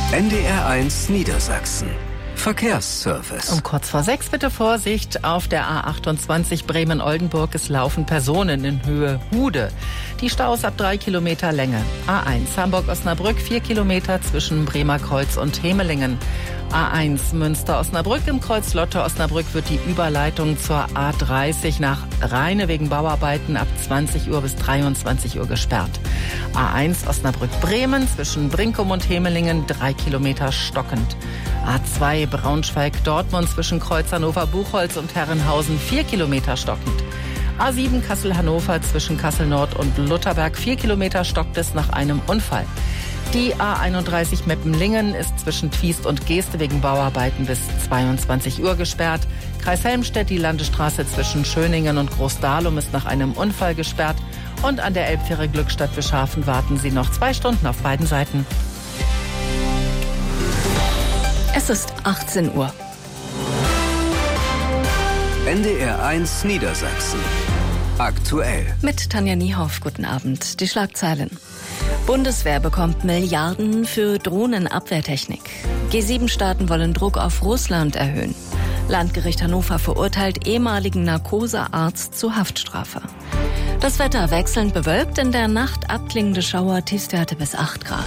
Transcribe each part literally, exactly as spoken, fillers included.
N D R eins Niedersachsen. Verkehrsservice. Um kurz vor sechs bitte Vorsicht auf der A achtundzwanzig Bremen-Oldenburg. Es laufen Personen in Höhe Hude. Die Staus ab drei Kilometer Länge. A eins Hamburg-Osnabrück, vier Kilometer zwischen Bremerkreuz und Hemelingen. A eins Münster-Osnabrück. Im Kreuz Lotte-Osnabrück wird die Überleitung zur A dreißig nach Rheine wegen Bauarbeiten ab zwanzig Uhr bis dreiundzwanzig Uhr gesperrt. A eins Osnabrück-Bremen zwischen Brinkum und Hemelingen, drei Kilometer stockend. A zwei Braunschweig-Dortmund zwischen Kreuz Hannover-Buchholz und Herrenhausen, vier Kilometer stockend. A sieben Kassel-Hannover zwischen Kassel-Nord und Lutherberg, vier Kilometer stockt es nach einem Unfall. Die A einunddreißig Meppenlingen ist zwischen Twiest und Geeste wegen Bauarbeiten bis zweiundzwanzig Uhr gesperrt. Kreis Helmstedt, die Landesstraße zwischen Schöningen und Großdahlum ist nach einem Unfall gesperrt. Und an der Elbfähre Glückstadt-Bischhafen warten Sie noch zwei Stunden auf beiden Seiten. Es ist achtzehn Uhr. N D R eins Niedersachsen. Aktuell. Mit Tanja Niehoff, guten Abend. Die Schlagzeilen. Bundeswehr bekommt Milliarden für Drohnenabwehrtechnik. G sieben Staaten wollen Druck auf Russland erhöhen. Landgericht Hannover verurteilt ehemaligen Narkosearzt zu Haftstrafe. Das Wetter wechselnd bewölkt, in der Nacht abklingende Schauer, Tiefstwerte bis acht Grad.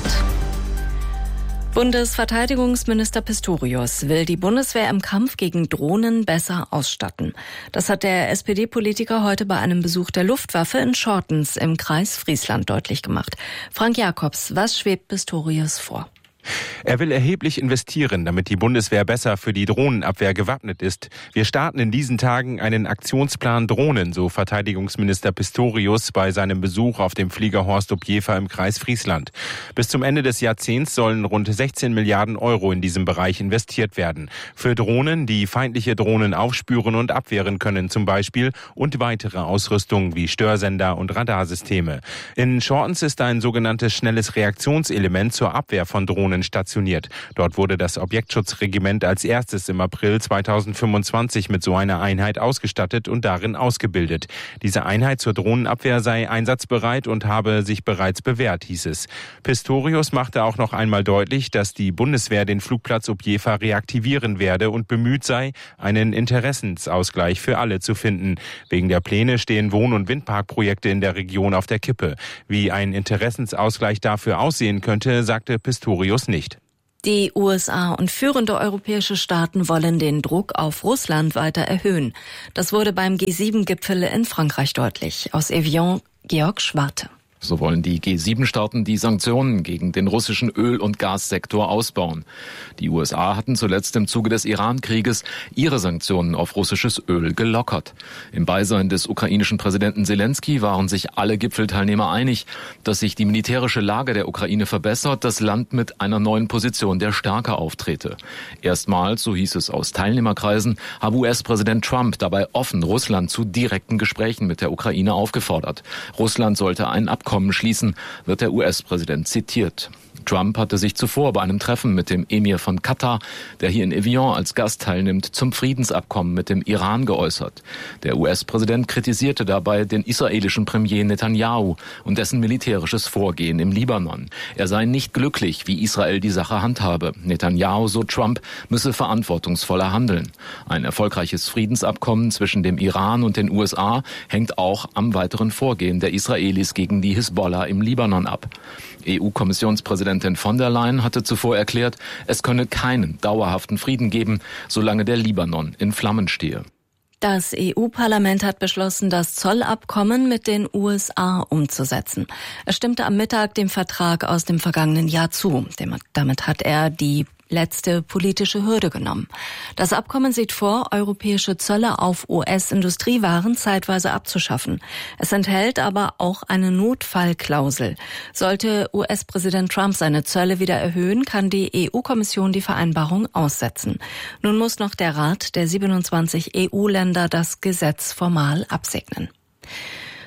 Bundesverteidigungsminister Pistorius will die Bundeswehr im Kampf gegen Drohnen besser ausstatten. Das hat der S P D-Politiker heute bei einem Besuch der Luftwaffe in Schortens im Kreis Friesland deutlich gemacht. Frank Jakobs, was schwebt Pistorius vor? Er will erheblich investieren, damit die Bundeswehr besser für die Drohnenabwehr gewappnet ist. Wir starten in diesen Tagen einen Aktionsplan Drohnen, so Verteidigungsminister Pistorius bei seinem Besuch auf dem Flieger Horst Opjefer im Kreis Friesland. Bis zum Ende des Jahrzehnts sollen rund sechzehn Milliarden Euro in diesem Bereich investiert werden. Für Drohnen, die feindliche Drohnen aufspüren und abwehren können zum Beispiel, und weitere Ausrüstung wie Störsender und Radarsysteme. In Schortens ist ein sogenanntes schnelles Reaktionselement zur Abwehr von Drohnen stationiert. Dort wurde das Objektschutzregiment als erstes im April zweitausendfünfundzwanzig mit so einer Einheit ausgestattet und darin ausgebildet. Diese Einheit zur Drohnenabwehr sei einsatzbereit und habe sich bereits bewährt, hieß es. Pistorius machte auch noch einmal deutlich, dass die Bundeswehr den Flugplatz Opjefer reaktivieren werde und bemüht sei, einen Interessensausgleich für alle zu finden. Wegen der Pläne stehen Wohn- und Windparkprojekte in der Region auf der Kippe. Wie ein Interessensausgleich dafür aussehen könnte, sagte Pistorius nicht. Die U S A und führende europäische Staaten wollen den Druck auf Russland weiter erhöhen. Das wurde beim G sieben Gipfel in Frankreich deutlich. Aus Evian, Georg Schwarte. So wollen die G sieben Staaten die Sanktionen gegen den russischen Öl- und Gassektor ausbauen. Die U S A hatten zuletzt im Zuge des Iran-Krieges ihre Sanktionen auf russisches Öl gelockert. Im Beisein des ukrainischen Präsidenten Zelensky waren sich alle Gipfelteilnehmer einig, dass sich die militärische Lage der Ukraine verbessert, das Land mit einer neuen Position der Stärke auftrete. Erstmals, so hieß es aus Teilnehmerkreisen, habe U S-Präsident Trump dabei offen Russland zu direkten Gesprächen mit der Ukraine aufgefordert. Russland sollte ein Abkommen schließen, wird der U S-Präsident zitiert. Trump hatte sich zuvor bei einem Treffen mit dem Emir von Katar, der hier in Evian als Gast teilnimmt, zum Friedensabkommen mit dem Iran geäußert. Der U S-Präsident kritisierte dabei den israelischen Premier Netanyahu und dessen militärisches Vorgehen im Libanon. Er sei nicht glücklich, wie Israel die Sache handhabe. Netanyahu, so Trump, müsse verantwortungsvoller handeln. Ein erfolgreiches Friedensabkommen zwischen dem Iran und den U S A hängt auch am weiteren Vorgehen der Israelis gegen die Hisbollah im Libanon ab. E U-Kommissionspräsidentin von der Leyen hatte zuvor erklärt, es könne keinen dauerhaften Frieden geben, solange der Libanon in Flammen stehe. Das E U-Parlament hat beschlossen, das Zollabkommen mit den U S A umzusetzen. Es stimmte am Mittag dem Vertrag aus dem vergangenen Jahr zu. Damit hat er die letzte politische Hürde genommen. Das Abkommen sieht vor, europäische Zölle auf U S-Industriewaren zeitweise abzuschaffen. Es enthält aber auch eine Notfallklausel. Sollte U S-Präsident Trump seine Zölle wieder erhöhen, kann die E U-Kommission die Vereinbarung aussetzen. Nun muss noch der Rat der siebenundzwanzig E U-Länder das Gesetz formal absegnen.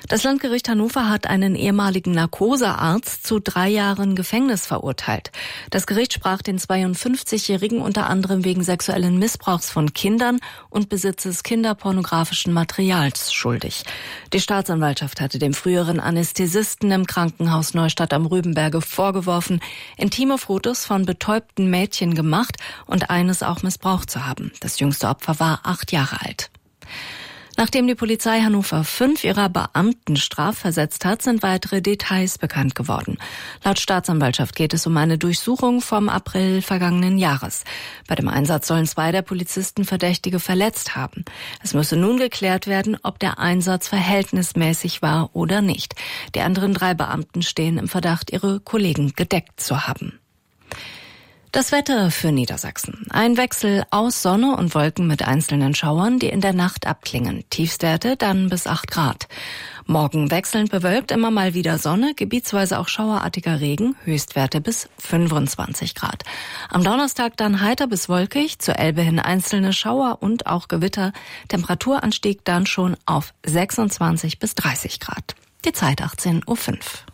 Das Landgericht Hannover hat einen ehemaligen Narkosearzt zu drei Jahren Gefängnis verurteilt. Das Gericht sprach den zweiundfünfzigjährigen unter anderem wegen sexuellen Missbrauchs von Kindern und Besitzes kinderpornografischen Materials schuldig. Die Staatsanwaltschaft hatte dem früheren Anästhesisten im Krankenhaus Neustadt am Rübenberge vorgeworfen, intime Fotos von betäubten Mädchen gemacht und eines auch missbraucht zu haben. Das jüngste Opfer war acht Jahre alt. Nachdem die Polizei Hannover fünf ihrer Beamten strafversetzt hat, sind weitere Details bekannt geworden. Laut Staatsanwaltschaft geht es um eine Durchsuchung vom April vergangenen Jahres. Bei dem Einsatz sollen zwei der Polizisten Verdächtige verletzt haben. Es müsse nun geklärt werden, ob der Einsatz verhältnismäßig war oder nicht. Die anderen drei Beamten stehen im Verdacht, ihre Kollegen gedeckt zu haben. Das Wetter für Niedersachsen. Ein Wechsel aus Sonne und Wolken mit einzelnen Schauern, die in der Nacht abklingen. Tiefstwerte dann bis acht Grad. Morgen wechselnd bewölkt, immer mal wieder Sonne, gebietsweise auch schauerartiger Regen, Höchstwerte bis fünfundzwanzig Grad. Am Donnerstag dann heiter bis wolkig, zur Elbe hin einzelne Schauer und auch Gewitter. Temperaturanstieg dann schon auf sechsundzwanzig bis dreißig Grad. Die Zeit achtzehn Uhr fünf.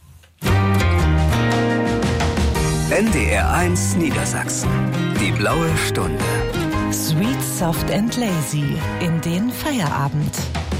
N D R eins Niedersachsen. Die blaue Stunde. Sweet, soft and lazy in den Feierabend.